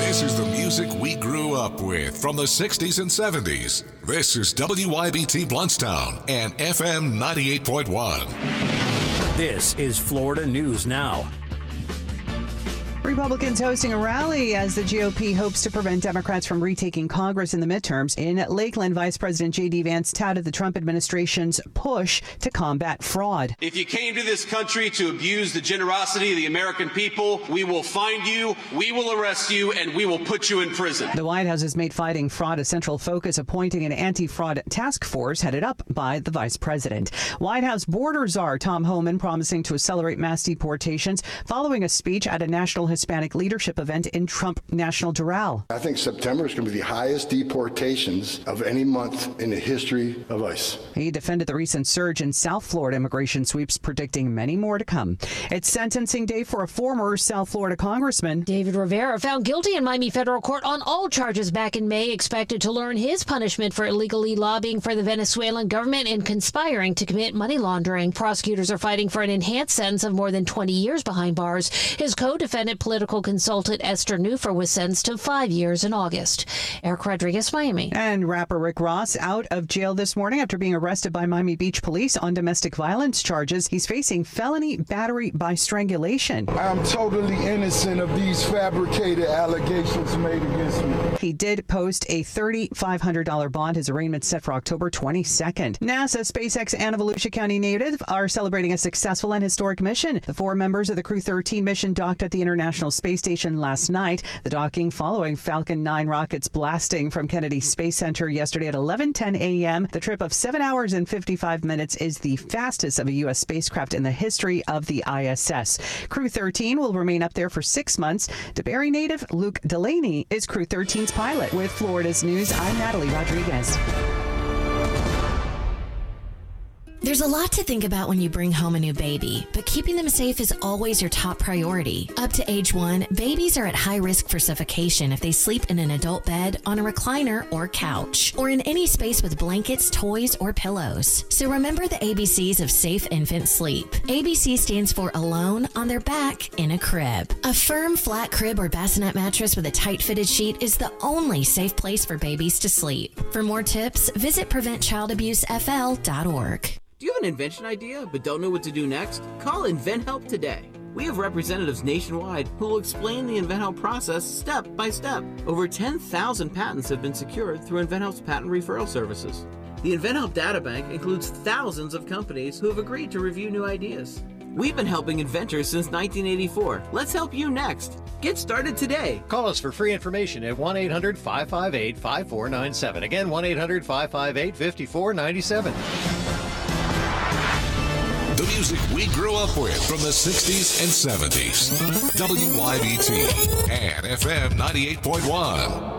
This is the music we grew up with from the 60s and 70s. This is WYBT Bluntstown and FM 98.1. This is Florida News Now. Republicans hosting a rally as the GOP hopes to prevent Democrats from retaking Congress in the midterms. In Lakeland, Vice President J.D. Vance touted the Trump administration's push to combat fraud. If you came to this country to abuse the generosity of the American people, we will find you, we will arrest you, and we will put you in prison. The White House has made fighting fraud a central focus, appointing an anti-fraud task force headed up by the vice president. White House border czar Tom Homan promising to accelerate mass deportations following a speech at a national Hispanic leadership event in Trump National Doral. I think September is going to be the highest deportations of any month in the history of ICE. He defended the recent surge in South Florida immigration sweeps, predicting many more to come. It's sentencing day for a former South Florida congressman. David Rivera, found guilty in Miami federal court on all charges back in May, expected to learn his punishment for illegally lobbying for the Venezuelan government and conspiring to commit money laundering. Prosecutors are fighting for an enhanced sentence of more than 20 years behind bars. His co-defendant, political consultant Esther Neufer, was sentenced to 5 years in August. Eric Rodriguez, Miami. And rapper Rick Ross out of jail this morning after being arrested by Miami Beach police on domestic violence charges. He's facing felony battery by strangulation. I'm totally innocent of these fabricated allegations made against me. He did post a $3,500 bond. His arraignment set for October 22nd. NASA, SpaceX, and a Volusia County native are celebrating a successful and historic mission. The 4 members of the Crew 13 mission docked at the International Space Station last night. The docking following Falcon 9 rockets blasting from Kennedy Space Center yesterday at 11:10 a.m. The trip of 7 hours and 55 minutes is the fastest of a U.S. spacecraft in the history of the ISS. Crew 13 will remain up there for 6 months. DeBerry native Luke Delaney is Crew 13's pilot. With Florida's News, I'm Natalie Rodriguez. There's a lot to think about when you bring home a new baby, but keeping them safe is always your top priority. Up to age 1, babies are at high risk for suffocation if they sleep in an adult bed, on a recliner or couch, or in any space with blankets, toys, or pillows. So remember the ABCs of safe infant sleep. ABC stands for alone, on their back, in a crib. A firm, flat crib or bassinet mattress with a tight-fitted sheet is the only safe place for babies to sleep. For more tips, visit PreventChildAbuseFL.org. Do you have an invention idea but don't know what to do next? Call InventHelp today. We have representatives nationwide who will explain the InventHelp process step by step. Over 10,000 patents have been secured through InventHelp's patent referral services. The InventHelp databank includes thousands of companies who have agreed to review new ideas. We've been helping inventors since 1984. Let's help you next. Get started today. Call us for free information at 1-800-558-5497. Again, 1-800-558-5497. The music we grew up with from the 60s and 70s. WYBT and FM 98.1.